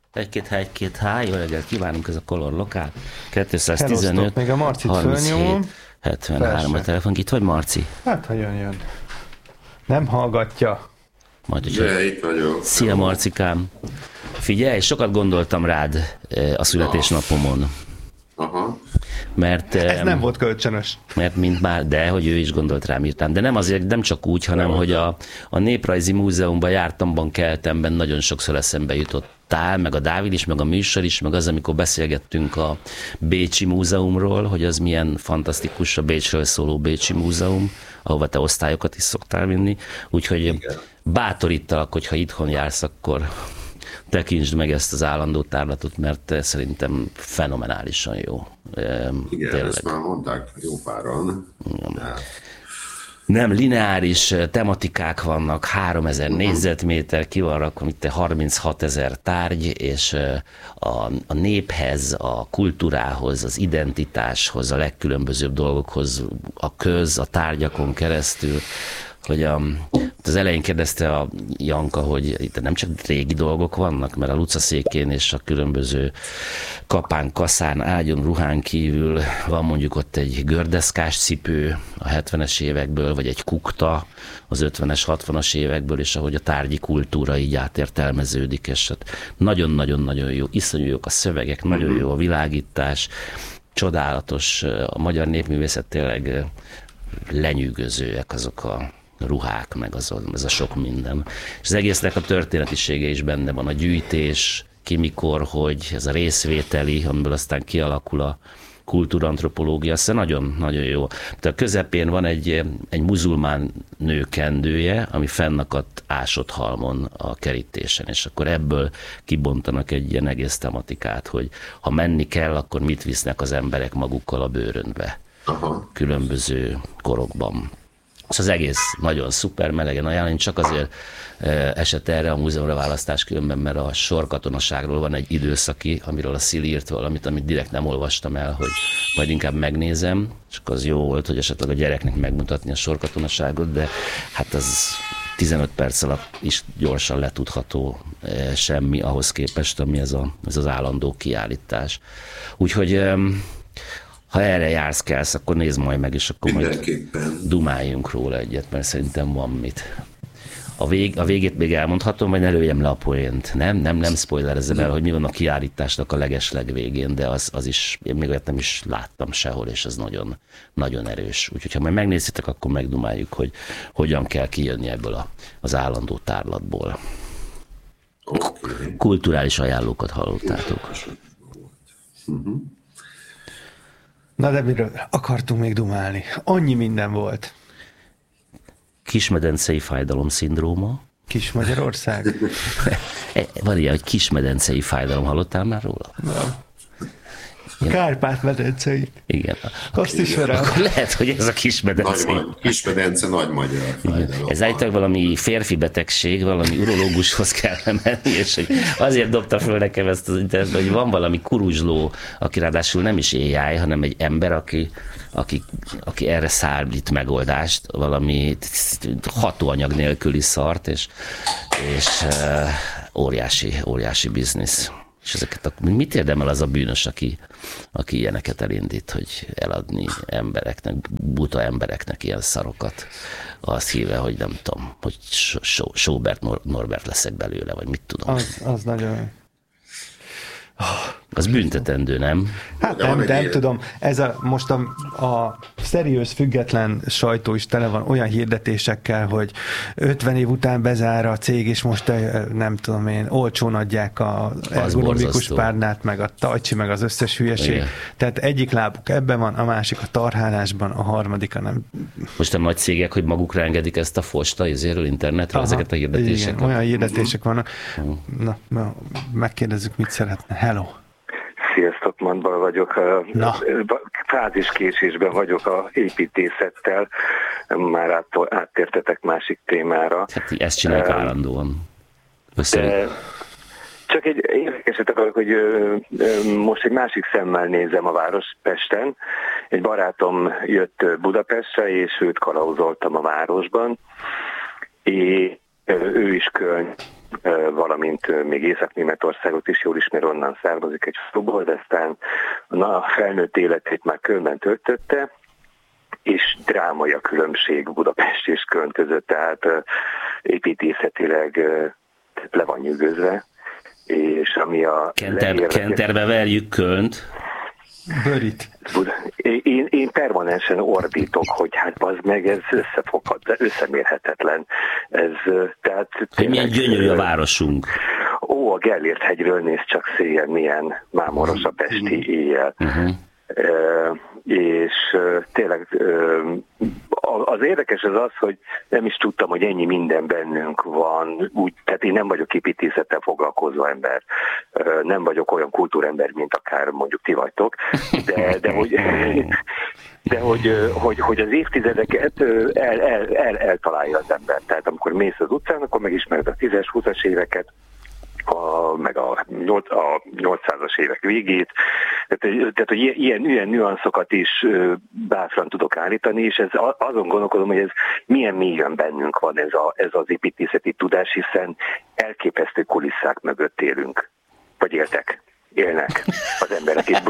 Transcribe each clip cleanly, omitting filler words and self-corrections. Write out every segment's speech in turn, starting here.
Egy-két H, jó reggelt kívánunk, ez a Color Lokál. 215, még a Marcit 37, 73 a telefon. Itt vagy, Marci? Hát, ha jön. Nem hallgatja. Majd, de itt vagyok. Szia, Marcikám. Figyelj, sokat gondoltam rád a születésnapomon. Aha. Mert, ez nem volt kölcsönös. Mert mint már, de hogy ő is gondolt rám, írtam. De nem azért, nem csak úgy, hanem hogy a Néprajzi Múzeumban jártamban, keltemben nagyon sokszor eszembe jutottál, meg a Dávid is, meg a műsor is, meg az, amikor beszélgettünk a Bécsi Múzeumról, hogy az milyen fantasztikus a Bécsről szóló Bécsi Múzeum, ahova te osztályokat is szoktál vinni. Úgyhogy igen, bátorítalak, hogyha itthon jársz, akkor tekintsd meg ezt az állandó tárlatot, mert szerintem fenomenálisan jó. Igen, tényleg. Ezt már mondták jó páran. Nem lineáris tematikák vannak, 3000 négyzetméter, ki van rakva, itt 36 000 tárgy, és a néphez, a kultúrához, az identitáshoz, a legkülönbözőbb dolgokhoz, a tárgyakon keresztül, hogy az elején kérdezte a Janka, hogy itt nem csak régi dolgok vannak, mert a lucaszékén és a különböző kapán, kaszán, ágyon, ruhán kívül van mondjuk ott egy gördeszkás cipő a 70-es évekből, vagy egy kukta az 50-es, 60-as évekből, és ahogy a tárgyi kultúra így átértelmeződik, és nagyon-nagyon-nagyon jó, iszonyú jók a szövegek, nagyon jó a világítás, csodálatos, a magyar népművészet tényleg lenyűgözőek azok a ruhák, meg ez a sok minden. És az egésznek a történetisége is benne van, a gyűjtés, ki mikor, hogy ez a részvételi, amiből aztán kialakul a kultúrantropológia, aztán nagyon-nagyon jó. Tehát a közepén van egy muzulmán nő kendője, ami fennakadt ásott halmon a kerítésen, és akkor ebből kibontanak egy ilyen egész tematikát, hogy ha menni kell, akkor mit visznek az emberek magukkal a bőröndbe. Aha. Különböző korokban. Az egész nagyon szuper, melegen ajánlani, csak azért esett erre a múzeumra választás különben, mert a sorkatonaságról van egy időszaki, amiről a Szili írt valamit, amit direkt nem olvastam el, hogy majd inkább megnézem, csak az jó volt, hogy esetleg a gyereknek megmutatni a sorkatonaságot, de hát az 15 perc alatt is gyorsan letudható, semmi ahhoz képest, ami ez az állandó kiállítás. Úgyhogy ha erre jársz, kelsz, akkor nézd majd meg, és akkor majd dumáljunk róla egyet, mert szerintem van mit. A végét még elmondhatom, vagy ne lőjem le a poént. Nem spoilerezem el, hogy mi van a kiállításnak a legesleg végén, de az is, én még olyat nem is láttam sehol, és ez nagyon, nagyon erős. Úgyhogy ha majd megnézitek, akkor megdumáljuk, hogy hogyan kell kijönni ebből az állandó tárlatból. Kulturális ajánlókat hallottátok. Na de miről akartunk még dumálni? Annyi minden volt. Kismedencei fájdalom-szindróma. Kis Magyarország? Van ilyen, hogy kismedencei fájdalom. Hallottál már róla? Nem. Kárpát-medencei. Igen. Azt ismerem. Akkor lehet, hogy ez a kismedence. Kismedence nagy magyar fájdalom. Ez állítólag valami férfi betegség, valami urológushoz kell menni, és hogy azért dobta föl nekem ezt az internetben, hogy van valami kuruzsló, aki ráadásul nem is AI, hanem egy ember, aki erre szállít megoldást, valami hatóanyag nélküli szart, és óriási biznisz. És mit érdemel az a bűnös, aki ilyeneket elindít, hogy eladni embereknek, buta embereknek ilyen szarokat, azt hívja, hogy nem tudom, hogy Sobert Norbert leszek belőle, vagy mit tudom. Az nagyon... Az büntetendő, nem? Hát nem tudom. Ez most a szeriős független sajtó is tele van olyan hirdetésekkel, hogy 50 év után bezár a cég, és most nem tudom én, olcsón adják az ergonomikus párnát, meg a tajcsi, meg az összes hülyeség. Igen. Tehát egyik lábuk ebben van, a másik a tarhálásban, a harmadik a nem. Most a nagy cégek, hogy magukra engedik ezt a fosta izéről internetről, ezeket a hirdetéseket. Igen, olyan hirdetések vannak. Na, megkérdezzük, mit szeretne. Hello! Sziasztok, Mandbal vagyok. Fáziskésésben vagyok a építészettel. Már áttértetek másik témára. Hát ezt csináljuk állandóan. Csak egy érdekeset akarok, hogy most egy másik szemmel nézem a város Pesten. Egy barátom jött Budapestre, és őt kalauzoltam a városban. És ő is Köln valamint még Észak-Németországot is jól ismer, onnan származik egy faluból, de aztán a felnőtt életét már Kölnben töltötte, és drámai a különbség Budapest és Köln között, tehát építészetileg le van nyűgözve, és ami a... Kenterbe verjük Kölnt. Börit. Én permanensen ordítok, hogy hát bazd meg, ez összemérhetetlen. Tehát, hogy milyen gyönyörű a városunk. Ó, a Gellért hegyről néz csak széjjel, milyen mámoros a pesti éjjel. És tényleg az érdekes az, hogy nem is tudtam, hogy ennyi minden bennünk van, tehát én nem vagyok építészettel foglalkozó ember, nem vagyok olyan kultúrember, mint akár mondjuk ti vagytok, de hogy az évtizedeket eltalálja az ember. Tehát amikor mész az utcán, akkor megismered a 10-es, 20-as éveket, meg a 800-as évek végét, tehát hogy ilyen nüanszokat is bátran tudok állítani, és azon gondolkodom, hogy ez milyen mélyen bennünk van ez az építészeti tudás, hiszen elképesztő kulisszák mögött élünk, vagy élnek az emberek is.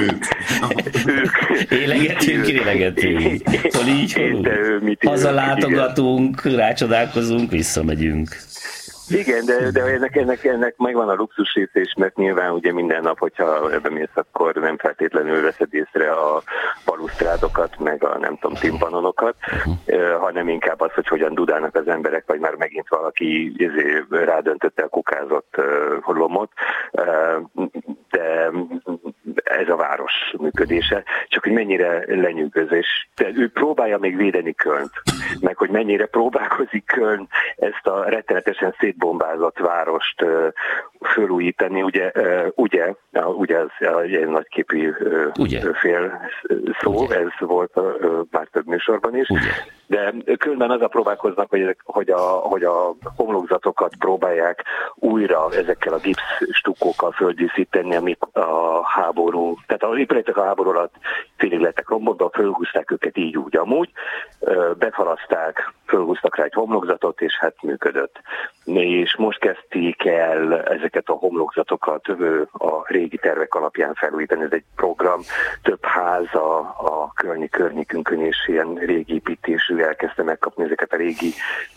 ők. Élegetünk. Szóval így hazalátogatunk, rácsodálkozunk, visszamegyünk. Igen, de ennek megvan a luxus része is, mert nyilván ugye minden nap, hogyha ebben mész, akkor nem feltétlenül veszed észre a balusztrádokat, meg a nem tudom, timpanonokat, hanem inkább az, hogy hogyan dudálnak az emberek, vagy már megint valaki rádöntötte a kukázott lomot, de ez a város működése, csak hogy mennyire lenyűgöz, és ő próbálja még védeni Kölnt, meg hogy mennyire próbálkozik Köln ezt a rettenetesen szétbombázott várost fölújítani, ugye az egy nagyképű fél szó, ez volt már több műsorban is, de Kölnben azzal próbálkoznak, hogy a homlokzatokat próbálják újra ezekkel a gipsz stukkókkal földíszíteni, amik a háború, tehát az épületek a háború alatt félig lettek rombolva, fölhúzták őket így úgy amúgy, befalaszták, fölhúztak rá egy homlokzatot, és hát működött. És most kezdték el ezeket a homlokzatokat a régi tervek alapján felújítani. Ez egy program, több ház a környékünkön, és ilyen régi építésű elkezdte megkapni ezeket a régi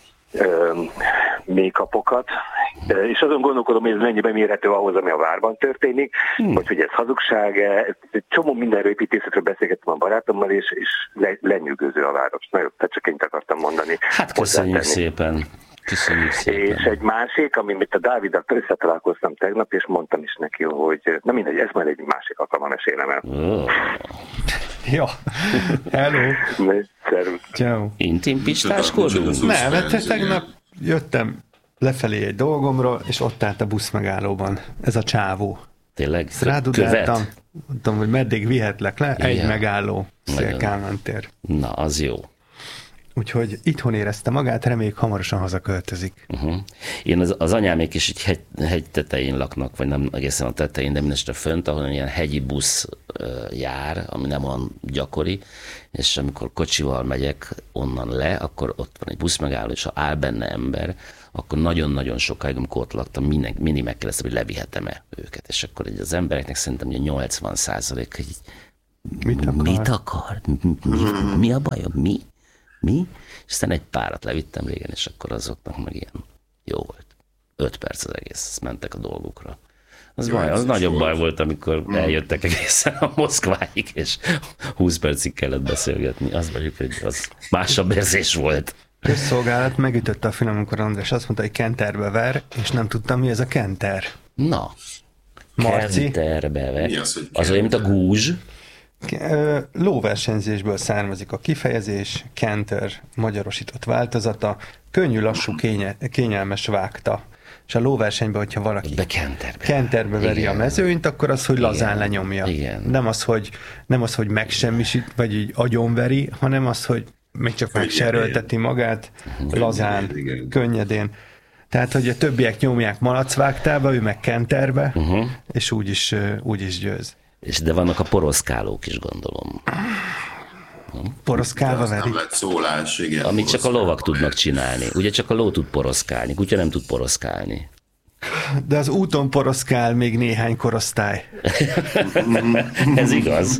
make-upokat, és azon gondolkodom, hogy ez mennyiben mérhető ahhoz, ami a várban történik, vagy hogy ez hazugság. Egy csomó mindenről építészetről beszélgettem a barátommal, és lenyűgöző a város. Na jó, tehát csak ennyit akartam mondani. Hát köszönjük szépen. És egy másik, amit a Dáviddal összetalálkoztam tegnap, és mondtam is neki, hogy na mindegy, ez majd egy másik alkalommal mesélem el. Jó. Hello. Szervusz. Ciao. Intim pistáskodunk? Nem, mert tegnap jöttem lefelé egy dolgomról, és ott állt a buszmegállóban. Ez a csávó. Tényleg? Rádudáltam, mondtam, hogy meddig vihetlek le, egy megálló, Szél-Kálmán tér. Na, az jó. Úgyhogy itthon érezte magát, reméljük hamarosan hazaköltözik. Én az anyámék is egy hegy tetején laknak, vagy nem egészen a tetején, de mindestre fönt, ahol ilyen hegyi busz jár, ami nem olyan gyakori, és amikor kocsival megyek onnan le, akkor ott van egy buszmegálló, és ha áll benne ember, akkor nagyon-nagyon sokáig, amikor ott laktam, mindig megkérdeztem, hogy levihetem-e őket. És akkor az embereknek szerintem 80% hogy mit akar? Mi a bajom? Mi? És aztán egy párat levittem régen, és akkor azoknak meg ilyen jó volt. 5 perc az egész, azt mentek a dolgukra. Az nagyobb baj volt, amikor eljöttek egészen a Moszkváig, és 20 percig kellett beszélgetni. Az mondjuk, hogy az másabb érzés volt. Közszolgálat megütötte a film, amikor András azt mondta, hogy kenterbe ver, és nem tudtam, mi ez a kenter. Na, Marci? Kenterbe ver. Mi az, hogy az olyan, mint a gúzs. Lóversenyzésből származik a kifejezés, kenter magyarosított változata, könnyű, lassú, kényelmes vágta. És a lóversenyben, hogyha valaki kenterbe veri a mezőnyt, akkor az, hogy lazán lenyomja. Igen. Nem az, hogy megsemmisít, vagy így agyonveri, hanem az, hogy még csak megserölteti magát, lazán, könnyedén. Tehát, hogy a többiek nyomják malacvágtába, ő meg kenterbe, és úgy is győz. De vannak a poroszkálók is, gondolom. Poroszkálva veri. Nem lett szólás, igen. Amit csak a lovak tudnak csinálni. Ugye csak a ló tud poroszkálni, kutya nem tud poroszkálni. De az úton poroszkál még néhány korosztály. Ez igaz.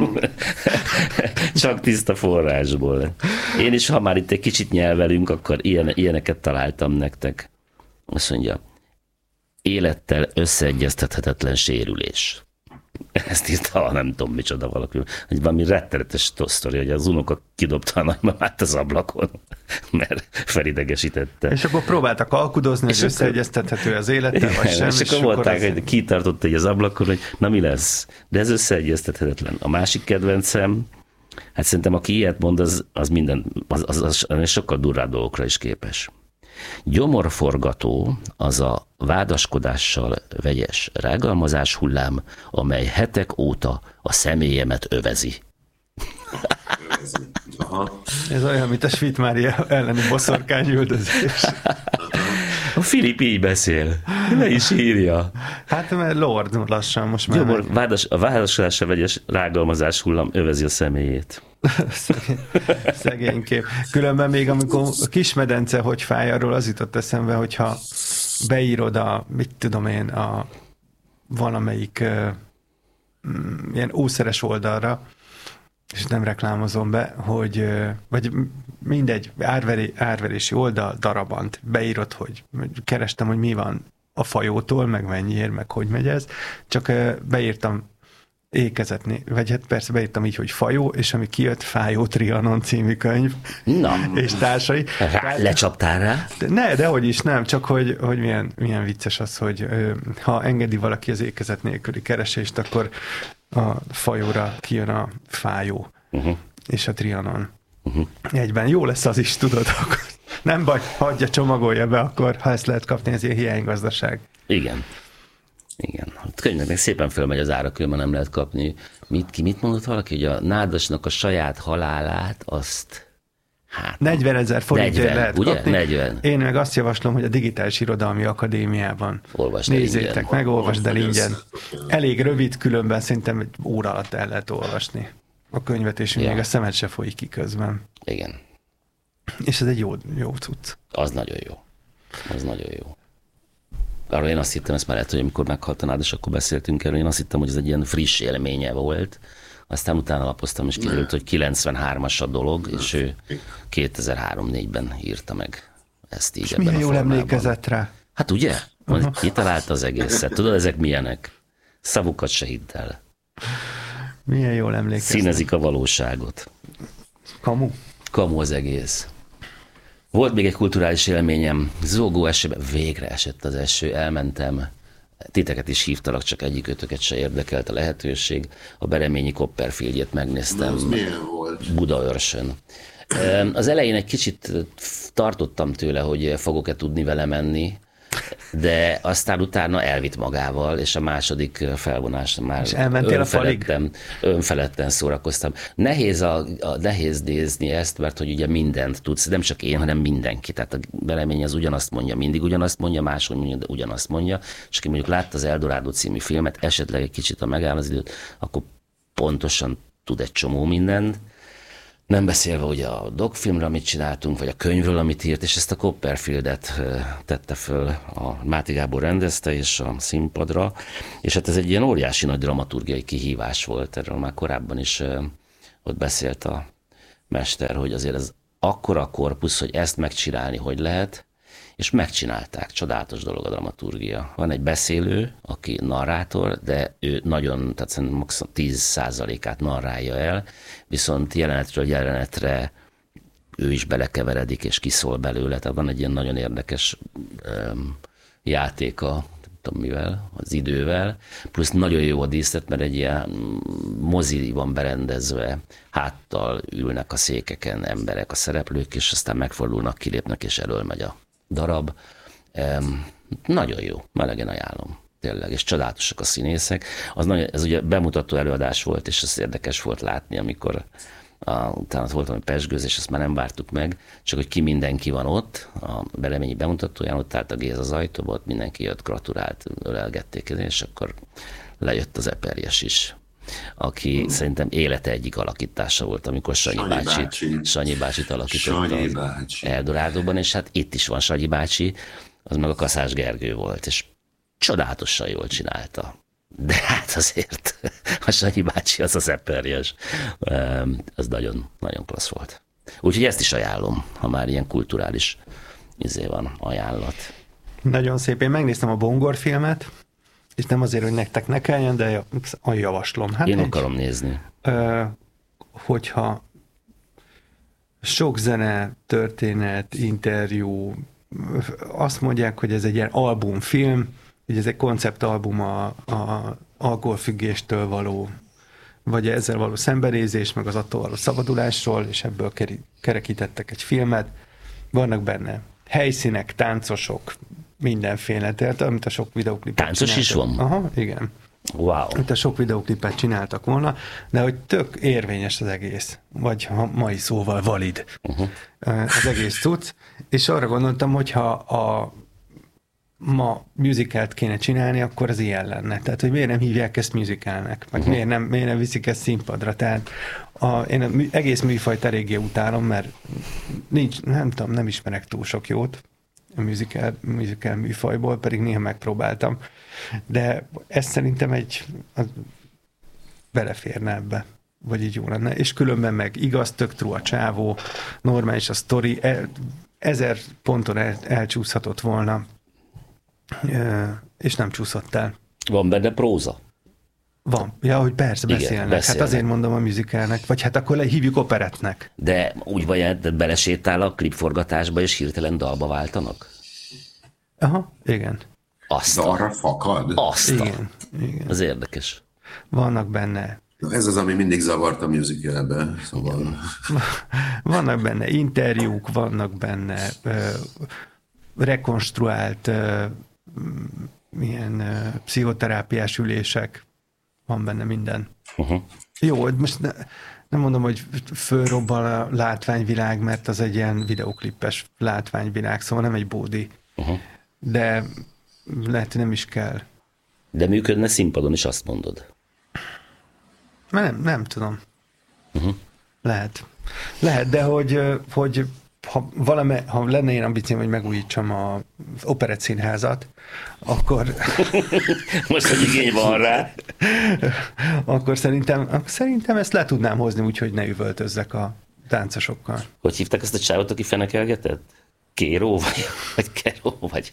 Csak tiszta forrásból. Én is, ha már itt egy kicsit nyelvelünk, akkor ilyeneket találtam nektek. Azt mondja, élettel összeegyeztethetetlen sérülés. Ezt írta, nem tudom micsoda valaki, hogy valami rettenetes sztori, hogy az unoka kidobta a nagymamát az ablakon, mert felidegesítette. És akkor próbáltak alkudozni, hogy összeegyeztethető az élettel, vagy sem. És akkor mondták, hogy kitartott egy az ablakon, hogy na mi lesz? De ez összeegyeztethetetlen. A másik kedvencem, hát szerintem aki ilyet mond, az minden, az sokkal durvább dolgokra is képes. Gyomorforgató az a vádaskodással vegyes rágalmazás hullám, amely hetek óta a személyemet övezi. Aha. Ez olyan, mint a Svit Mária elleni boszorkányüldözés. A Filip így beszél. Le is írja. Hát mert Lord lassan most már. A vádaskodással vegyes rágalmazás hullám övezi a személyét. Szegénykép. Különben még amikor a Kismedence hogy fáj, arról az jutott eszembe, hogyha beírod mit tudom én, a valamelyik ilyen ószeres oldalra, és nem reklámozom be, hogy vagy mindegy, árverési oldal darabant, beírod, hogy kerestem, hogy mi van a fajótól, meg mennyiért, meg hogy megy ez, csak beírtam ékezetni, vagy hát persze beírtam így, hogy fajó, és ami kijött, Fájó Trianon című könyv. Na. És társai. Lecsaptál rá? Dehogy is nem, csak hogy milyen vicces az, hogy ha engedi valaki az ékezet nélküli keresést, akkor a fajóra kijön a Fájó. És a Trianon. Egyben jó lesz az is, tudod, akkor nem baj, hagyja, csomagolja be, akkor ha ezt lehet kapni, ez ilyen hiánygazdaság. Igen. Igen. A könyvnek szépen fölmegy az ára, különben nem lehet kapni. Mit mondott valaki? Hogy a nádasnak a saját halálát, azt... Hát, 40 000 forintért lehet ugye? kapni. 40. Én meg azt javaslom, hogy a Digitális Irodalmi Akadémiában nézzétek meg, olvasd el ingyen. Elég rövid, különben szerintem egy óra alatt el lehet olvasni a könyvet, és még a szemed se folyik ki közben. Igen. És ez egy jó cucc. Az nagyon jó. Az nagyon jó. Arról én azt hittem, ezt már lehet, hogy amikor meghalt a Nádas, akkor beszéltünk erről, én azt hittem, hogy ez egy ilyen friss élménye volt. Aztán utána lapoztam, és kiderült, hogy 93-as a dolog, és ő 2003-4-ben írta meg ezt így és ebben milyen a jól formában. emlékezett rá. Hát ugye? Kitalálta az egészet. Tudod, ezek milyenek? Szavukat se hidd el. Milyen jól emlékezett. Színezik a valóságot. Kamu? Kamu az egész. Volt még egy kulturális élményem. Zúgó esőben végre esett az eső, elmentem. Titeket is hívtalak, csak egyikőtöket se érdekelt a lehetőség. A Bereményi Copperfieldjét megnéztem. Az milyen volt? Budaörsön. Az elején egy kicsit tartottam tőle, hogy fogok-e tudni vele menni, de aztán utána elvitt magával, és a második felvonás már önfeledten szórakoztam. Nehéz nézni ezt, mert hogy ugye mindent tudsz, nem csak én, hanem mindenki. Tehát a Belemény az ugyanazt mondja, mindig ugyanazt mondja, máshol mondja, de ugyanazt mondja, és aki mondjuk látta az Eldorado című filmet, esetleg egy kicsit a megáll az időt, akkor pontosan tud egy csomó mindent. Nem beszélve ugye a dogfilmről, amit csináltunk, vagy a könyvről, amit írt, és ezt a Copperfieldet tette föl, a Máté Gábor rendezte, és a színpadra, és hát ez egy ilyen óriási nagy dramaturgiai kihívás volt, erről már korábban is ott beszélt a mester, hogy azért ez akkora korpusz, hogy ezt megcsinálni, hogy lehet, és megcsinálták. Csodálatos dolog a dramaturgia. Van egy beszélő, aki narrátor, de ő nagyon, tehát szerintem maximum 10%-át narrálja el, viszont jelenetről jelenetre ő is belekeveredik, és kiszól belőle. Tehát van egy ilyen nagyon érdekes játéka, nem tudom mivel, az idővel, plusz nagyon jó a díszlet, mert egy ilyen mozi van berendezve, háttal ülnek a székeken emberek, a szereplők, és aztán megfordulnak, kilépnek, és elől megy a darab. Nagyon jó, melegen ajánlom. Tényleg, és csodálatosak a színészek. Ez ugye bemutató előadás volt, és ez érdekes volt látni, amikor utána volt valami pezsgőzés, ezt már nem vártuk meg, csak hogy mindenki van ott, a Beleményi bemutatóján, ott állt a Géza az ajtóba, ott mindenki jött, gratulált, ölelgették, és akkor lejött az Eperjes is, aki szerintem élete egyik alakítása volt, amikor Sanyi bácsit alakította Eldorádóban, és hát itt is van Sanyi bácsi, az meg a Kaszás Gergő volt, és csodálatosan jól csinálta. De hát azért a Sanyi bácsi az az eperjes. Az nagyon, nagyon klassz volt. Úgyhogy ezt is ajánlom, ha már ilyen kulturális van ajánlat. Nagyon szép. Én megnéztem a Bongor filmet, és nem azért, hogy nektek ne kelljen, de javaslom. Hát én akarom nézni. Hogyha sok zene, történet, interjú, azt mondják, hogy ez egy ilyen albumfilm, hogy ez egy konceptalbum a alkoholfüggéstől való, vagy ezzel való szembenézés, meg az attól való szabadulásról, és ebből kerekítettek egy filmet. Vannak benne helyszínek, táncosok, mindenféle, tehát amit a sok videóklipet táncos csináltak. Is van? Aha, igen. Wow. Itt a sok videóklipet csináltak volna, de hogy tök érvényes az egész, vagy ha mai szóval valid az egész cucc, és arra gondoltam, hogy ha a ma musicalt kéne csinálni, akkor az ilyen lenne. Tehát, hogy miért nem hívják ezt musicalnek, meg miért nem viszik ezt színpadra. Tehát én egész műfajt eléggé utálom, mert nem ismerek túl sok jót a musical műfajból, pedig néha megpróbáltam. De ez szerintem beleférne ebbe, vagy így jó lenne. És különben meg igaz, tök true a csávó, normális a sztori, 1000 ponton elcsúszhatott volna, és nem csúszott el. Van benne próza? Van. Ja, hogy persze, beszélnek. Hát azért mondom a musicalnek, vagy hát akkor hívjuk operettnek. De úgy vagy, belesétál a klipforgatásba, és hirtelen dalba váltanak? Aha, igen. Arra fakad? Igen. Az érdekes. Vannak benne. Ez az, ami mindig zavart a musicalbe, szóval. Vannak benne interjúk, vannak benne rekonstruált pszichoterápiás ülések, van benne minden. Jó, most nem mondom, hogy fölrobban a látványvilág, mert az egy ilyen videóklipes látványvilág, szóval nem egy bódi. De lehet, hogy nem is kell. De működne színpadon is, azt mondod? Nem tudom. Lehet, de hogy ha lenne ilyen ambícióm, hogy megújítsam az Operett Színházat, akkor... Most, hogy igény van rá. Akkor szerintem ezt le tudnám hozni úgy, hogy ne üvöltözzek a táncosokkal. Hogy hívták ezt a csávot, aki fenekelgetett? Kéró? Vagy Keró? Vagy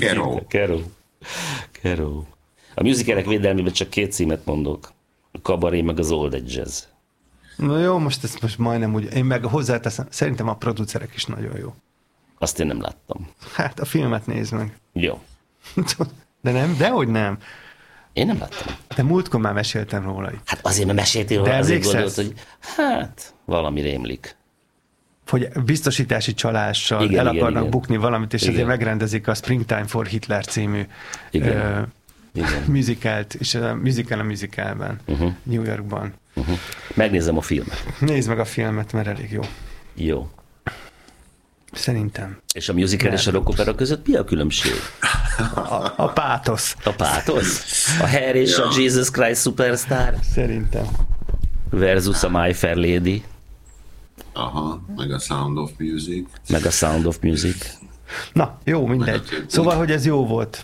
Keró. A musicalek védelmében csak 2 címet mondok. A Kabaré meg az Old Jazz. Na jó, most majdnem úgy. Én meg hozzáteszem, szerintem a producerek is nagyon jó. Azt én nem láttam. Hát a filmet nézd meg. Jó. De nem? Dehogy nem. Én nem láttam. De múltkor már meséltem róla itt. Hát azért, mert meséltél róla, azért gondolt, hogy valami rémlik. Hogy biztosítási csalással el akarnak bukni valamit, és azért megrendezik a Springtime for Hitler című musicalt, és a musicalben, New Yorkban. Megnézem a filmet. Nézd meg a filmet, mert elég jó. Jó. Szerintem. És a musical és a rockopera között mi a különbség? A pátosz. A pátosz? A Hair és a Jesus Christ Superstar? Szerintem. Versus a My Fair Lady? Aha, meg a Sound of Music. Meg a Sound of Music. Na, jó, mindegy. Szóval, hogy ez jó volt.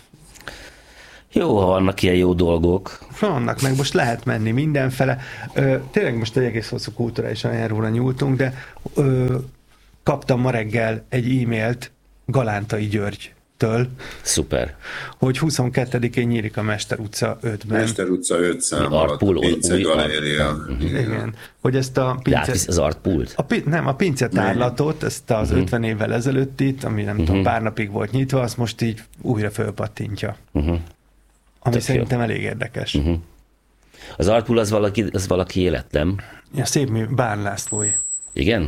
Jó, ha vannak ilyen jó dolgok. Vannak, meg most lehet menni mindenfele. Tényleg most egy egész hosszú kulturális ajánlóra nyúltunk, de kaptam ma reggel egy e-mailt Galántai Györgytől. Szuper. Hogy 22-én nyílik a Mester utca 5-ben. Mester utca 5 szám alatt, a Pince Galéria. Igen. Hogy ezt a pince... az artpult? A pincetárlatot, ezt az 50 évvel ezelőtt itt, ami nem tudom, pár napig volt nyitva, azt most így újra fölpattintja. Ami tök szerintem jó. Elég érdekes. Az artpool az valaki élet, nem? Ja, szép mű, Bán Lászlóé. Igen?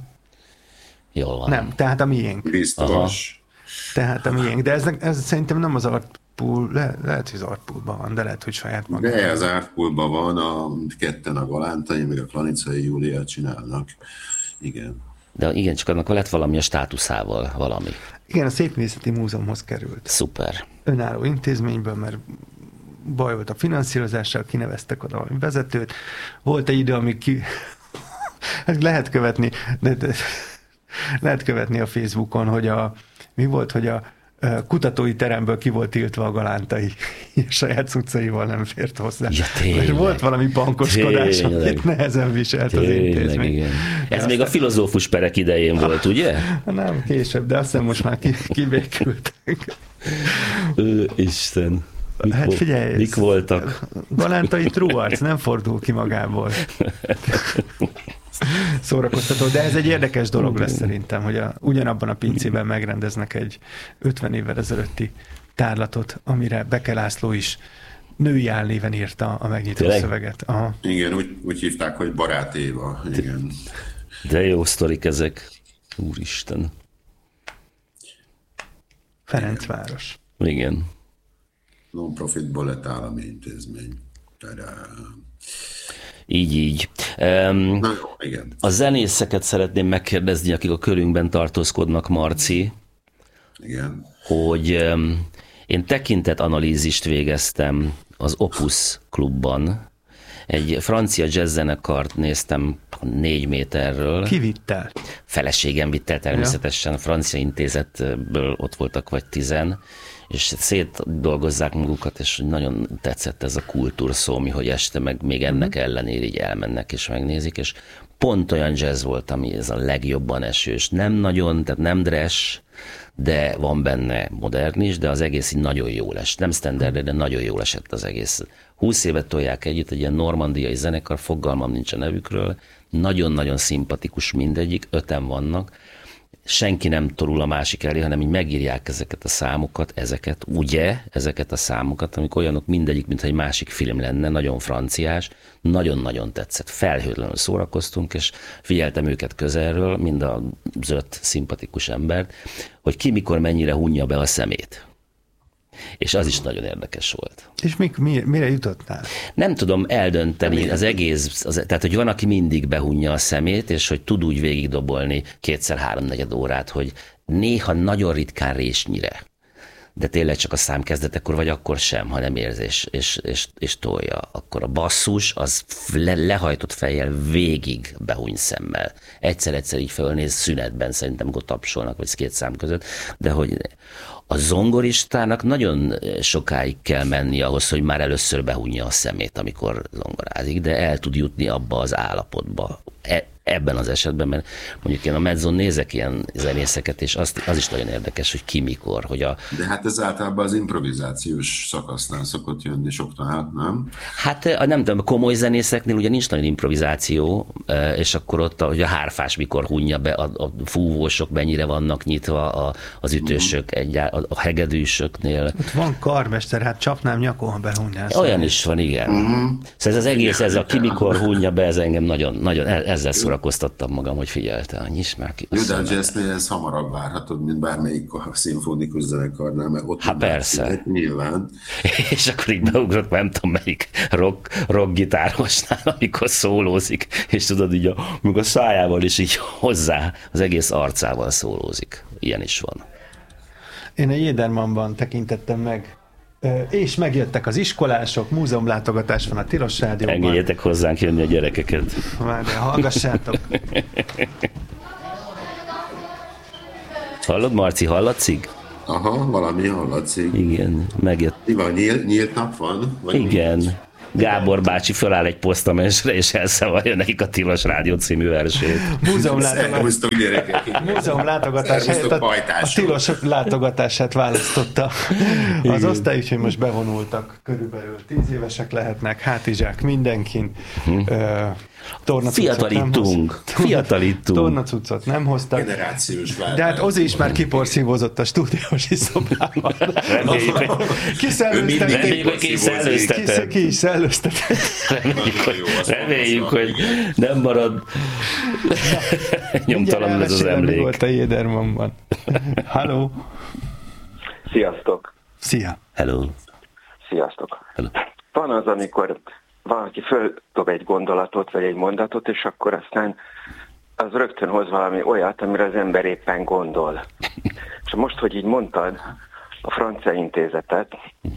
Jól van. Nem, tehát a miénk. Biztos. Tehát a miénk, de ez szerintem nem az artpool, lehet, hogy az artpoolban van, de lehet, hogy saját maga. De az artpoolban van, ketten a Galántai, meg a Klanicai Júliát csinálnak. Igen. De igen, csak annak lett valami a státuszával, valami. Igen, a Szépművészeti Múzeumhoz került. Szuper. Önálló intézményből, mert baj volt a finanszírozással, kineveztek oda valami vezetőt. Volt egy idő, amíg lehet követni, lehet követni a Facebookon, hogy mi volt, hogy kutatói teremből ki volt tiltva a Galántai, saját cuccaival nem fért hozzá. Ja, tényleg. Volt valami bankoskodás, amit nehezen viselt az intézmény. Igen. Ez még a filozófus perek idején volt, ugye? Nem, később, de azt hiszem most már kibékültek. Isten. Hát figyelj, mik voltak? Galántai truarc, nem fordul ki magából. Szórakoztató, de ez egy érdekes dolog lesz szerintem, hogy ugyanabban a pincében megrendeznek egy 50 évvel ezelőtti tárlatot, amire Beke László is női álnéven írta a megnyitó szöveget. Aha. Igen, úgy hívták, hogy Barát Éva. Igen. De jó sztorik ezek. Úristen. Ferencváros. Igen. Non-profitból lett állami intézmény. Így. Na jó, igen. A zenészeket szeretném megkérdezni, akik a körünkben tartózkodnak, Marci. Igen. Hogy én tekintetanalízist végeztem az Opus klubban. Egy francia jazzzenekart néztem 4 méterről. Ki vitt el? Feleségem vitt el természetesen. A francia intézetből ott voltak vagy 10, és szétdolgozzák magukat, és nagyon tetszett ez a kultúrszómi, hogy este meg még ennek ellenére így elmennek és megnézik, és pont olyan jazz volt, ami ez a legjobban esős. Nem nagyon, tehát nem dress, de van benne modern is, de az egész így nagyon jól esett. Nem standard, de nagyon jól esett az egész. 20 évet tolják együtt, egy ilyen normandiai zenekar, fogalmam nincs a nevükről, nagyon-nagyon szimpatikus mindegyik, 5-en vannak, senki nem torul a másik elé, hanem így megírják ezeket a számokat, ezeket a számokat, amik olyanok mindegyik, mintha egy másik film lenne, nagyon franciás, nagyon-nagyon tetszett. Felhőtlenül szórakoztunk, és figyeltem őket közelről, mind az 5 szimpatikus embert, hogy ki mikor mennyire hunja be a szemét. És az is nagyon érdekes volt. És mire jutottál? Nem tudom eldönteni az egész, tehát hogy van, aki mindig behunja a szemét, és hogy tud úgy végigdobolni 2-3-4 órát, hogy néha nagyon ritkán résnyire, de tényleg csak a szám kezdetekor, vagy akkor sem, hanem érzés, és tolja. Akkor a basszus, az lehajtott fejjel végig behúny szemmel. Egyszer így fölnéz szünetben, szerintem, amikor tapsolnak, vagy 2 szám között, de hogy a zongoristának nagyon sokáig kell menni ahhoz, hogy már először behunja a szemét, amikor zongorázik, de el tud jutni abba az állapotba. Ebben az esetben, mert mondjuk én a mezzon nézek ilyen zenészeket, és az is nagyon érdekes, hogy ki mikor. De hát ez általában az improvizációs szakasznál szokott jönni soktan át, nem? Hát nem tudom, a komoly zenészeknél ugye nincs nagyon improvizáció, és akkor ott hogy a hárfás mikor hunja be, a fúvósok mennyire vannak nyitva, az ütősök, a hegedűsöknél. Ott van karmester, hát csapnám nyakon, ha behunjál. Olyan is van, igen. Szóval ez az egész, ez a ki mikor hunja be, ez engem nagyon ezzel szórakoztattam magam, hogy figyelte, nyisd már ki. Jó, de a jazznél ez hamarabb várhatod, mint bármelyik a szimfonikus zenekarnál, mert ott persze. Nyilván. És akkor így beugrott, nem tudom melyik rock gitárosnál, amikor szólózik, és tudod, így a szájával is így hozzá, az egész arcával szólózik. Ilyen is van. Én a Jédermanban tekintettem meg, és megjöttek az iskolások, múzeumlátogatás van a Tilos Rádióban. Engedjetek hozzánk jönni a gyerekeket. Várj, hallgassátok. Hallod, Marci, hallatszik? Aha, valami hallatszik. Igen, megjött. Mi van, nyílt nap van? Vagy igen. Mi? Gábor bácsi föláll egy posztamensre, és elszavalja nekik a Tilos Rádió című versét. Múzeumlátogatás helyett a Tilos látogatását választotta az osztály, úgyhogy most bevonultak, körülbelül 10 évesek lehetnek, hátizsák mindenkin. Fiatalítunk. Tornacuccot nem hoztak. Generációs váltás. De hát Ozi is már kiporszívózott a stúdiósi szobában. Ki is szellőztetett. Reméljük, hogy nem marad nyomtalanul ez az emlék. Volt a Jédermanban. Halló. Sziasztok. Szia. Hello. Sziasztok. Hello. Van az, amikor valaki földob egy gondolatot, vagy egy mondatot, és akkor aztán az rögtön hoz valami olyat, amire az ember éppen gondol. És most, hogy így mondtad a francia intézetet,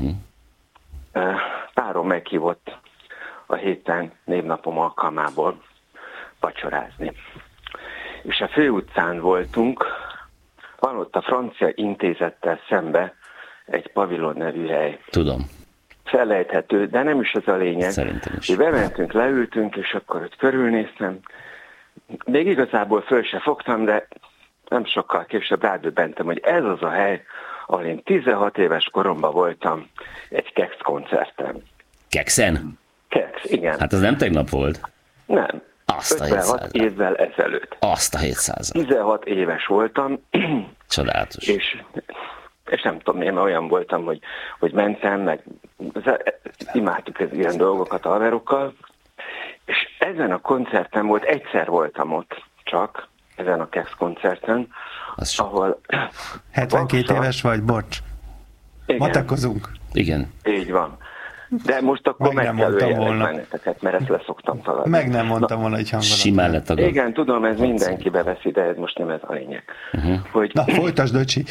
párom meghívott a héten névnapom alkalmából vacsorázni. És a főutcán voltunk, van ott a Francia Intézettel szembe egy Pavilon nevű hely. Tudom. Felejthető, de nem is ez a lényeg. Szerintem is. Mi bementünk, leültünk, és akkor ott körülnéztem. Még igazából föl se fogtam, de nem sokkal később rádöbbentem, hogy ez az a hely, ahol én 16 éves koromban voltam egy Kex koncerten. Kekszen? Kex, igen. Hát az nem tegnap volt. Nem. Azt a 56 700. évvel ezelőtt. Azt a 700. 16 éves voltam. Csodálatos. És nem tudom, én olyan voltam, hogy mentem, meg imádtuk ilyen dolgokat a haverokkal, és ezen a koncerten volt, egyszer voltam ott csak, ezen a Kex koncerten, ahol... 72 éves vagy, bocs. Igen. Matekozunk. Igen. Így van. De most akkor meg kell öljelek benneteket, mert ezt leszoktam tagadni. Meg nem mondtam volna, hogy hangodat. Simán letagad. Igen, tudom, ez mindenki beveszi, de ez most nem ez a lényeg. Hogy... Na, folytasd, öcsi.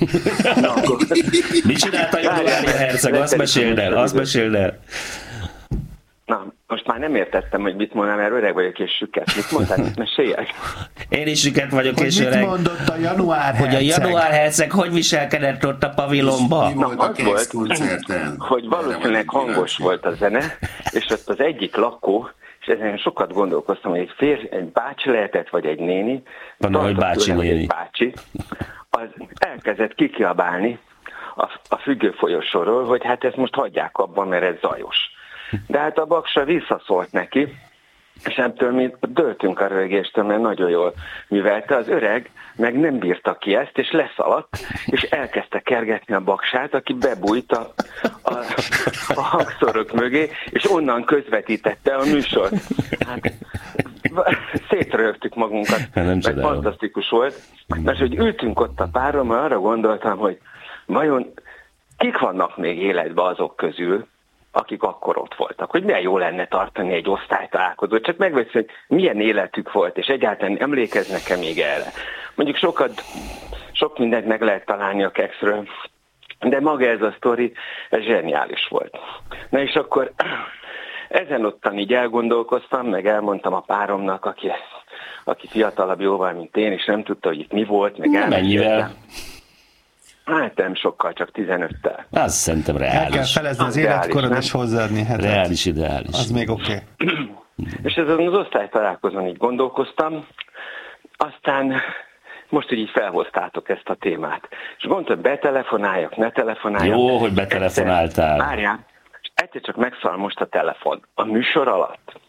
Mit csinált a Januária herceg? Azt meséld el. Na, most már nem értettem, hogy mit mondtam, mert öreg vagyok és süket. Mit mondtál, mit meséljek? Én is süket vagyok és mit öreg. Mit mondott a Január herceg? Hogy a Január herceg hogy viselkedett ott a pavilonba? Mi volt a Kex koncerten? Hogy valószínűleg hangos volt a zene, és ott az egyik lakó, és ezen sokat gondolkoztam, hogy egy bácsi lehetett, vagy egy néni. Van, hogy bácsi néni. Egy bácsi, az elkezdett kikiabálni a függőfolyosóról, hogy hát ezt most hagyják abban, mert ez zajos. De hát a baksa visszaszólt neki, és ebből mi döltünk a rögéstől, mert nagyon jól művelte. Az öreg meg nem bírta ki ezt, és leszaladt, és elkezdte kergetni a baksát, aki bebújt a hangszorok mögé, és onnan közvetítette a műsort. Hát, szétrögtük magunkat, mert fantasztikus volt. Mert hogy ültünk ott a párommal, arra gondoltam, hogy vajon kik vannak még életben azok közül, akik akkor ott voltak, hogy milyen jó lenne tartani egy osztálytalálkozót, csak megveszni, hogy milyen életük volt, és egyáltalán emlékeznek-e még erre. Mondjuk sok mindent meg lehet találni a Kexről, de maga ez a sztori, ez zseniális volt. Na és akkor ezen ottan így elgondolkoztam, meg elmondtam a páromnak, aki fiatalabb jóval, mint én, és nem tudta, hogy itt mi volt, meg mennyivel? Hát nem sokkal, csak 15-tel. Az szerintem reális. El kell felezni az életkorod és hozzáadni hetet. Reális, ideális. Az még oké. És ezen az osztálytalálkozón így gondolkoztam, aztán most, hogy így felhoztátok ezt a témát. És gondoltam, betelefonáljak, ne telefonáljak. Jó, hogy betelefonáltál. Várjál, és egyszer csak megszól most a telefon. A műsor alatt.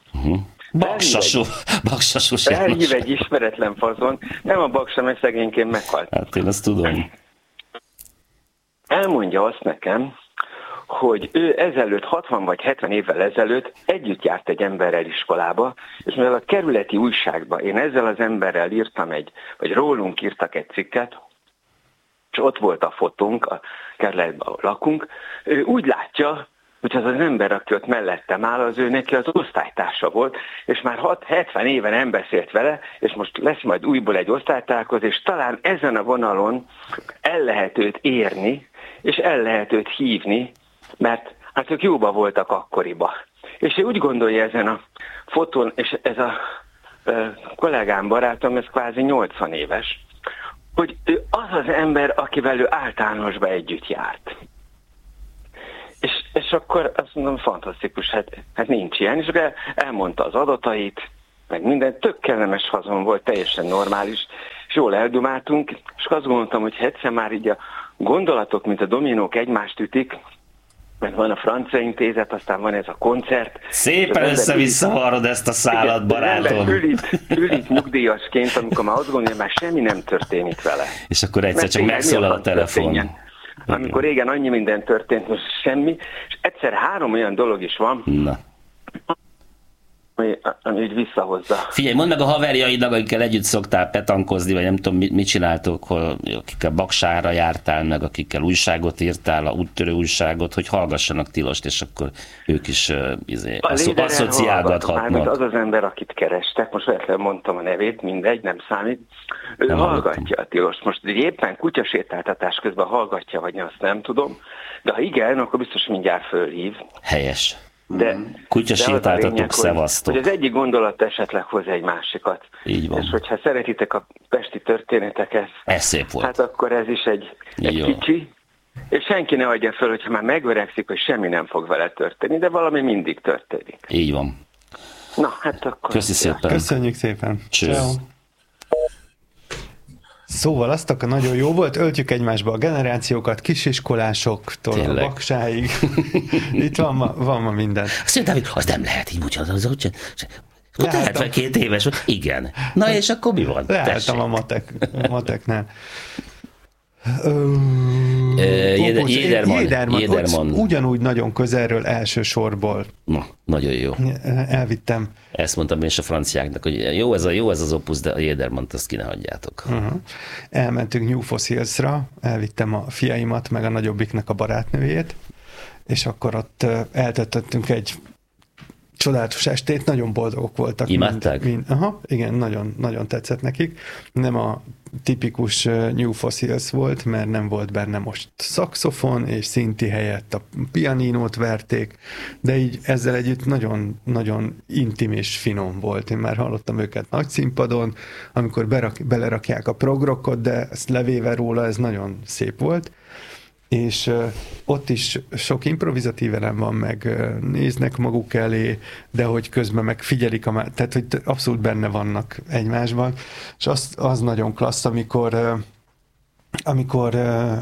Baksasos elhív egy ismeretlen fazon, nem a baksa, mert szegényként meghalt. Hát én azt tudom. Elmondja azt nekem, hogy ő ezelőtt, 60 vagy 70 évvel ezelőtt együtt járt egy emberrel iskolába, és mivel a kerületi újságban én ezzel az emberrel írtam vagy rólunk írtak egy cikket, és ott volt a fotónk, a kerületben lakunk, ő úgy látja, hogy az az ember, aki ott mellettem áll, az ő neki az osztálytársa volt, és már 70 éve nem beszélt vele, és most lesz majd újból egy osztálytalálkozó, és talán ezen a vonalon el lehet őt érni, és el lehet őt hívni, mert hát ők jóba voltak akkoriba. És ő úgy gondolja ezen a fotón, és ez a kollégám, barátom, ez kvázi 80 éves, hogy ő az az ember, akivel ő általánosba együtt járt. És akkor azt mondom, fantasztikus, hát nincs ilyen. És akkor elmondta az adatait, meg minden, tök kellemes fazon volt, teljesen normális, és jól eldumáltunk, és azt gondoltam, hogy egyszer már így a gondolatok, mint a dominók egymást ütik, mert van a Francia Intézet, aztán van ez a koncert. Szépen össze-visszavarod ezt a szálat, barátom. Ül itt nyugdíjasként, amikor már azt gondolja, már semmi nem történik vele. És akkor egyszer csak megszólal a telefon. Amikor régen annyi minden történt, most semmi, és egyszer 3 olyan dolog is van, ami így visszahozza. Figyelj, mondd meg a haverjaidnak, akikkel együtt szoktál petankozni, vagy nem tudom, mit csináltok, akikkel Baksára jártál, meg akikkel újságot írtál, a úttörő újságot, hogy hallgassanak Tilost, és akkor ők is asszociálgathatnak. Az az ember, akit kerestek, most véletlenül mondtam a nevét, mindegy, nem számít, ő nem hallgatja a Tilost. Most éppen kutyasétáltatás közben hallgatja, vagy azt nem tudom, de ha igen, akkor biztos mindjárt fölhív. Helyes. De kutyasétáltatok, szevasztok. hogy az egyik gondolat esetleg hoz egy másikat. Így van. És hogyha szeretitek a pesti történeteket, ez szép volt. hát akkor ez is egy kicsi, és senki ne adja fel, hogyha már megöregszik, hogy semmi nem fog vele történni, de valami mindig történik. Így van. Na, hát akkor... Köszi szépen. Köszönjük szépen. Cső. Szóval azt akkor nagyon jó volt, öltjük egymásba a generációkat, kisiskolásoktól Tényleg. a vaksáig. Itt van ma minden. Szerintem, az nem lehet így úgy, te 72 éves vagy. Igen. Na és akkor mi van? Leálltam a mateknál. Jéderman. Ugyanúgy nagyon közelről, első sorból. Na, nagyon jó. Elvittem. Ezt mondtam én is a franciáknak, hogy jó ez az opus, de a Jédermant azt ki ne hagyjátok. Elmentünk New Fossilsra, elvittem a fiaimat, meg a nagyobbiknak a barátnőjét, és akkor ott eltöltöttünk egy csodálatos estét, nagyon boldogok voltak. Imádták? Igen, nagyon, nagyon tetszett nekik. Nem a tipikus New Fossils volt, mert nem volt benne most szaxofon, és szinti helyett a pianinót verték, de így ezzel együtt nagyon, nagyon intim és finom volt. Én már hallottam őket nagy színpadon, amikor belerakják a progrockot, de ezt levéve róla, ez nagyon szép volt. És ott is sok improvizatív elem van, meg néznek maguk elé, de hogy közben meg figyelik, tehát hogy abszolút benne vannak egymásban, és az nagyon klassz, amikor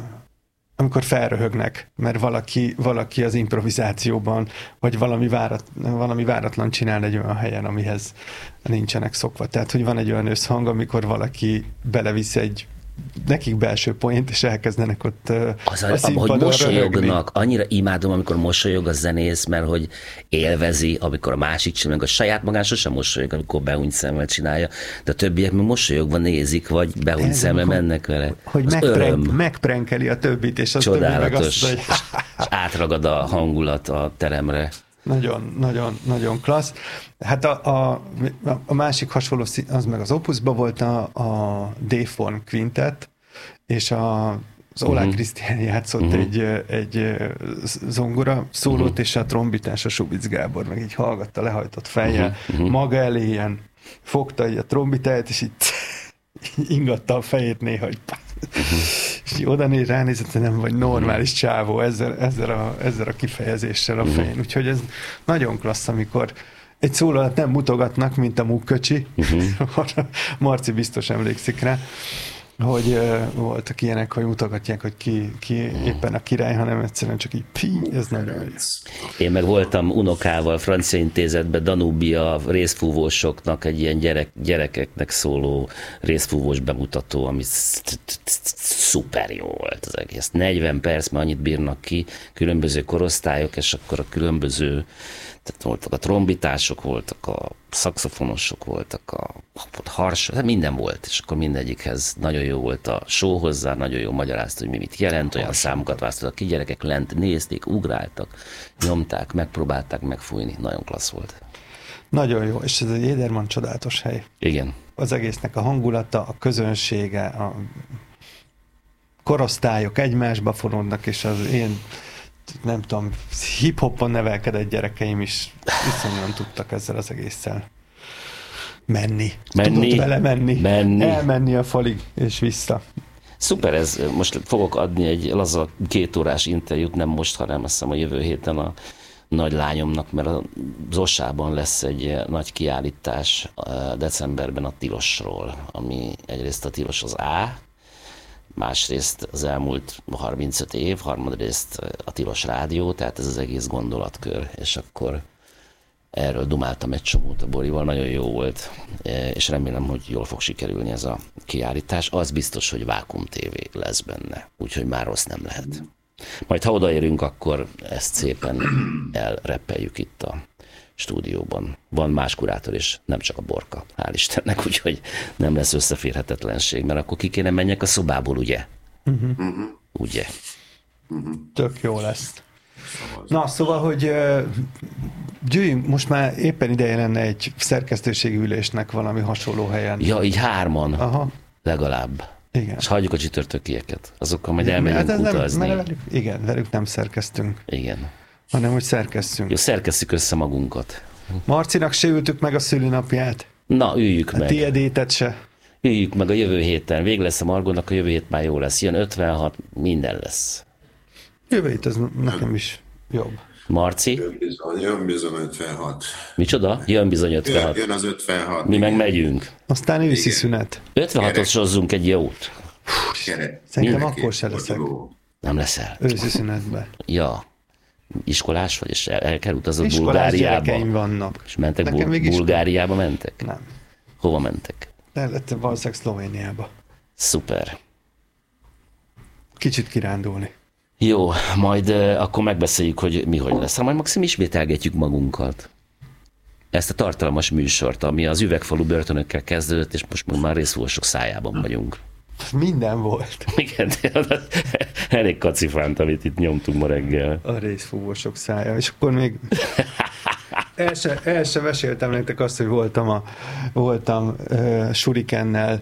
felröhögnek, mert valaki az improvizációban, vagy valami váratlan csinál egy olyan helyen, amihez nincsenek szokva. Tehát, hogy van egy olyan összhang, amikor valaki belevisz nekik belső point, és elkezdenek ott a színpadon hogy mosolyognak, röhögni. annyira imádom, amikor mosolyog a zenész, mert hogy élvezi, amikor a másik csinálja, a saját magán sosem mosolyog, amikor behúnyt szemmel csinálja, de a többiek meg mosolyogva nézik, vagy behúnyt szemmel mennek vele. Hogy megprenkeli a többit, és az csodálatos, többi meg azt, hogy... és átragad a hangulat a teremre. Nagyon, nagyon, nagyon klassz. Hát a másik hasonló, az meg az Opusban volt a D-Form Quintet, és az Olá Krisztián játszott egy zongora szólót, és a trombitás a Subic Gábor meg így hallgatta lehajtott fejjel, maga elé ilyen fogta így a trombitáját, és így ingatta a fejét néha, hogy és oda ránézett, hogy nem vagy normális csávó ezzel a kifejezéssel a fején. Úgyhogy ez nagyon klassz, amikor egy szólót nem mutogatnak, mint a Mukköcsi. Marci biztos emlékszik rá, hogy voltak ilyenek, hogy mutogatják, hogy ki éppen a király, hanem egyszerűen csak így ez nagyon jó. Én meg voltam unokával Francia Intézetben, Danubia részfúvósoknak egy ilyen gyerekeknek szóló részfúvós bemutató, ami szuper jó volt az egész. 40 perc, mert annyit bírnak ki, különböző korosztályok, és akkor a különböző, tehát voltak a trombitások, voltak a szaxofonosok, voltak a harsok, minden volt, és akkor mindegyikhez nagyon jó volt a show hozzá, nagyon jó magyarázta, hogy mi mit jelent, olyan számokat választottak ki, gyerekek lent nézték, ugráltak, nyomták, megpróbálták megfújni, nagyon klassz volt. Nagyon jó, és ez egy Jéderman csodálatos hely. Igen. Az egésznek a hangulata, a közönsége, a korosztályok egymásba fonódnak, és az én nem tudom, hip-hopon nevelkedett gyerekeim is iszonyúan tudtak ezzel az egésszel menni. Tudott vele menni. Elmenni a falig, és vissza. Szuper, ez most fogok adni egy laza 2 órás interjút, nem most, hanem azt hiszem a jövő héten a nagy lányomnak, mert az Ossában lesz egy nagy kiállítás decemberben a Tilosról, ami egyrészt a Tilos az A, másrészt az elmúlt 35 év, harmadrészt a Tilos Rádió, tehát ez az egész gondolatkör, és akkor erről dumáltam egy csomót a Borival, nagyon jó volt, és remélem, hogy jól fog sikerülni ez a kiállítás. Az biztos, hogy Vákum TV lesz benne, úgyhogy már rossz nem lehet. Majd ha odaérünk, akkor ezt szépen elreppeljük itt a stúdióban. Van más kurátor is, nem csak a Borka, hál' Istennek, úgyhogy nem lesz összeférhetetlenség, mert akkor ki kéne menjek a szobából, ugye? Ugye? Tök jó lesz. Na, szóval, hogy gyűjjünk, most már éppen ideje lenne egy szerkesztőségi ülésnek valami hasonló helyen. Ja, így 3 Aha. legalább. Igen. És hagyjuk a csütörtökieket. Azokkal majd elmegyünk utazni. Velük nem szerkeztünk. Igen. hanem hogy szerkesszünk. Jó, szerkesszük össze magunkat. Marcinak se ültük meg a szülinapját. Na, üljük A meg. tiédétet se. Üljük meg a jövő héten. Vég lesz a Margónak, a jövő hét már jó lesz. Jön 56, minden lesz. Jövő hét az nekem is jobb. Marci? Jön bizony 56. Micsoda? Jön bizony 56. Jön az 56. Mi meg megyünk. Aztán őszi szünet. 56-osozzunk egy jót. Szerintem akkor se leszek Nem leszel. őszi szünetben. Ja. Iskolás vagy, és el kell utaznod Iskolás Bulgáriába. gyerekeim vannak. És mentek Nekem még Bulgáriába mentek? Nem. Hova mentek? Lettem valószínűleg Szlovéniába. Szuper. Kicsit kirándulni. Jó, majd akkor megbeszéljük, hogy mi hogy lesz. Majd maximum ismételgetjük magunkat. Ezt a tartalmas műsort, ami az Üvegfalu börtönökkel kezdődött, és most már részfúvosok szájában vagyunk. Minden volt. Igen, elég kacifánt, amit itt nyomtunk ma reggel. A részfúvósok szája. És akkor még el sem meséltem nektek azt, hogy voltam Shurikennel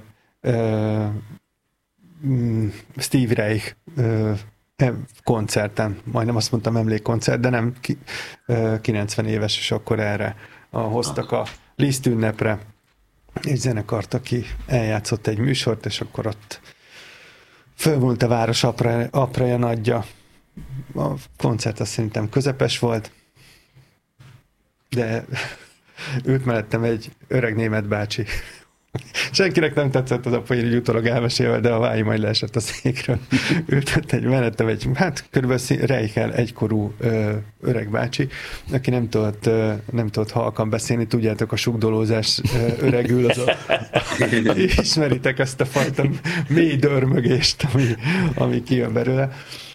Steve Reich koncerten, majdnem azt mondtam emlékkoncert, de nem 90 éves, és akkor erre hoztak a Liszt ünnepre egy zenekart, aki eljátszott egy műsort, és akkor ott fölvont a város apraja nagyja. A koncert azt szerintem közepes volt, de ült mellettem egy öreg német bácsi. Senkinek nem tetszett az a poén, így utólag elmesélve, de a vágy majd leesett a székről. Ültött mellettem egy, hát körülbelül Reichel egykorú öreg bácsi, aki nem tudott halkan beszélni, tudjátok, a sugdolózás öregül, ismeritek ezt a fajta mély dörmögést, ami kijön belőle.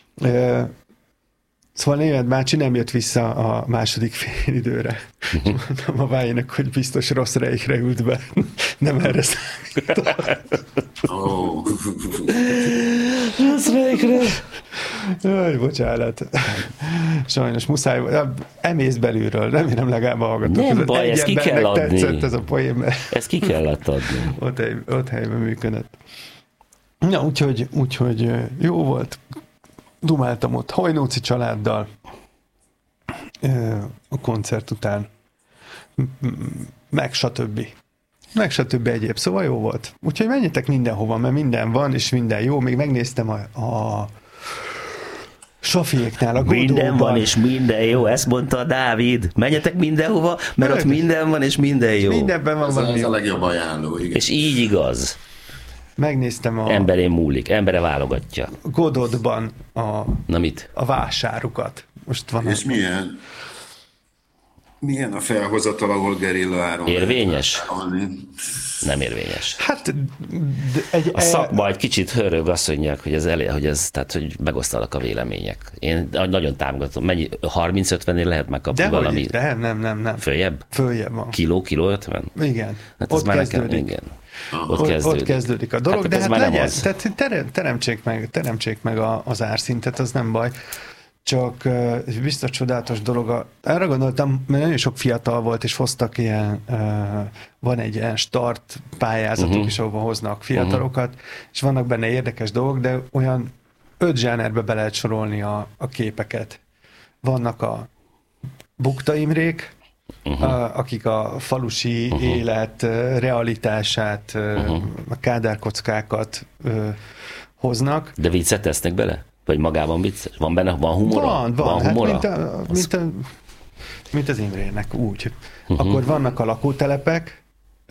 Szóval német bácsi nem jött vissza a második félidőre. Mondtam a vájének, hogy biztos rossz Reichre ült be. Nem erre számított. Rossz Reichre. Jaj, bocsánat. Sajnos muszáj. Emész belülről. Remélem legalább hallgatok. Nem baj, ezt ki kell adni. Tetszett ez a poém, mert ezt ki kellett adni. ott helyben működött. Na, úgyhogy jó volt. Dumáltam ott Hajnóci családdal a koncert után, meg stb. Egyéb, szóval jó volt. Úgyhogy menjetek mindenhova, mert minden van, és minden jó. Még megnéztem a Safiéknál, a Godóban. Minden van, és minden jó, ezt mondta a Dávid. Menjetek mindenhova, mert ott minden van, és jó. Mindenben van valami. Ez a legjobb ajánló, igen. És így igaz. Megnéztem Emberén múlik, embere válogatja. Godotban Na mit? a vásárukat. Most van És milyen a felhozatal, ahol Gerilla Áron? Érvényes? Nem érvényes. Hát A szakma egy kicsit hörög, azt mondják, tehát, hogy megosztanak a vélemények. Én nagyon támogatom. Mennyi? 30-50-nél lehet megkapni valami? De nem. Följebb? Följebb van. Kiló 50? Igen. Hát ott kezdődik. Igen. Ott kezdődik a dolog, hát, de hát legyen, tehát teremtsék meg az árszintet, az nem baj. Csak biztos csodálatos dolog. Arra gondoltam, mert nagyon sok fiatal volt, és hoztak van egy ilyen start pályázatok is, ahova hoznak fiatalokat, és vannak benne érdekes dolgok, de olyan 5 zsánerbe be lehet sorolni a képeket. Vannak a Bukta Imrék, akik a falusi élet realitását, a kádárkockákat hoznak. De viccet tesznek bele? Vagy magában vicces? Van benne, van humora? Van humora? Hát mint az Imrének, úgy. Akkor vannak a lakótelepek,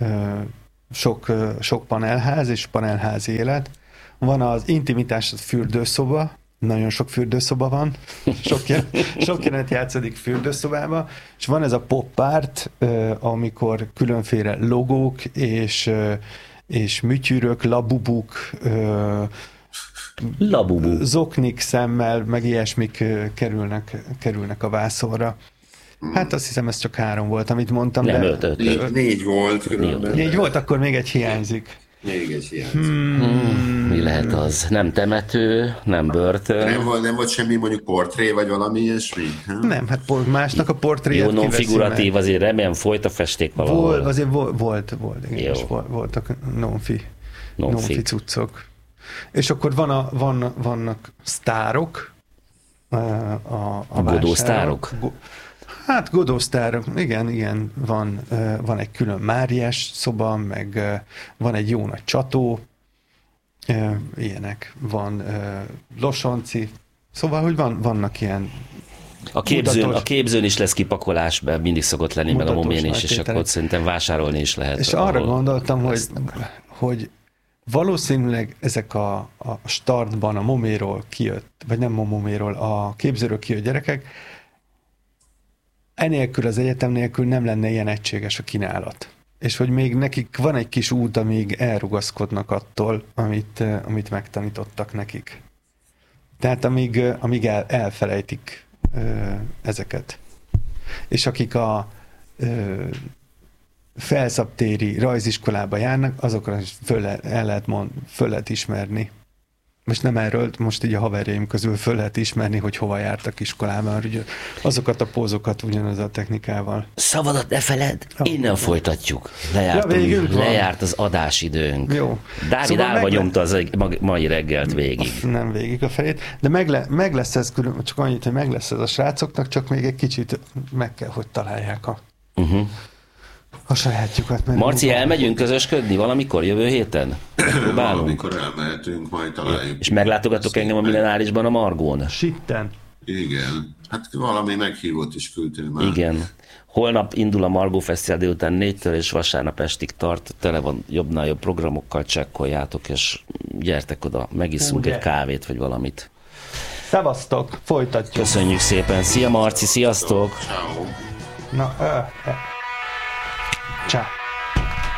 sok panelház és panelházi élet. Van az intimitás, fürdőszoba, nagyon sok fürdőszoba van, sok jelenet játszódik fürdőszobába, és van ez a pop-art, amikor különféle logók és műtyűrök, labubuk, zoknik szemmel, meg ilyesmik kerülnek a vászonra. Hát azt hiszem, ez csak 3 volt, amit mondtam. Nem, de 5. 4 volt. 4 volt, akkor még egy hiányzik. Még egy hiányzik. Mi lehet az? Nem temető, nem börtön. Nem volt semmi mondjuk portré, vagy valami ilyesmi? Nem, hát másnak a portréját jó, non-figuratív, azért remélem folyt a festék valahol. Azért volt, igen, és voltak non-fi cuccok. És akkor vannak sztárok, a Godósztárok? Hát Godósztárok, igen, van egy külön Máriás szoba, meg van egy jó nagy csató, ilyenek, van Losonci, szóval, hogy vannak ilyen a képzőn is lesz kipakolás, mert mindig szokott lenni, meg a momén is, és akkor szerintem vásárolni is lehet. És arra gondoltam, hogy valószínűleg ezek a startban a moméról kijött, vagy nem a moméról, a képzőről kijött gyerekek, enélkül az egyetem nélkül nem lenne ilyen egységes a kínálat. És hogy még nekik van egy kis út, amíg elrugaszkodnak attól, amit megtanítottak nekik. Tehát amíg elfelejtik ezeket. És akik a felszabtéri rajziskolába járnak, azokra föl lehet ismerni. Most nem erről, most így a haverjaim közül föl lehet ismerni, hogy hova jártak iskolában, ugye azokat a pózokat ugyanaz a technikával. Szavadat ne feled, innen folytatjuk. Lejárt az adásidőnk. Jó. Dávid szóval állva nyomta az mai reggelt végig. Nem végig a fejét, de meg lesz ez külön, csak annyit, hogy meg lesz ez a srácoknak, csak még egy kicsit meg kell, hogy találják a sajátjukat. Marci, elmegyünk közösködni valamikor jövő héten? Próbálunk. Valamikor elmehetünk, majd találjuk. És meglátogatok engem a Millenárisban a Margón? Sitten. Igen. Hát valami meghívót is küldtél már. Igen. Holnap indul a Margó Fesztivál délután 4-től, és vasárnap estig tart. Tele van jobbnál jobb programokkal, csekkoljátok, és gyertek oda, megiszunk egy kávét, vagy valamit. Szevasztok, folytatjuk. Köszönjük szépen. Szia Marci, sziasztok! Ciao. Na, Ciao.